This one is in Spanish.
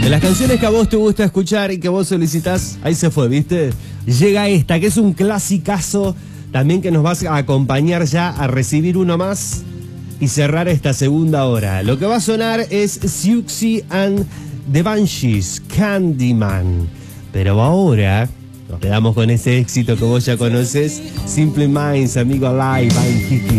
De las canciones que a vos te gusta escuchar y que vos solicitas, ahí se fue, ¿viste? Llega esta, que es un clasicazo, también que nos vas a acompañar ya a recibir uno más y cerrar esta segunda hora. Lo que va a sonar es Siouxsie and the Banshees, Candyman. Pero ahora nos quedamos con ese éxito que vos ya conoces, Simple Minds, Amigo Alive, Van Kiki.